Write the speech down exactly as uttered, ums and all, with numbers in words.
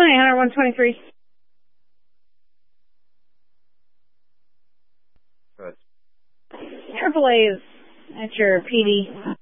twenty, Hunter one twenty-three. Good. Triple A's at your P D.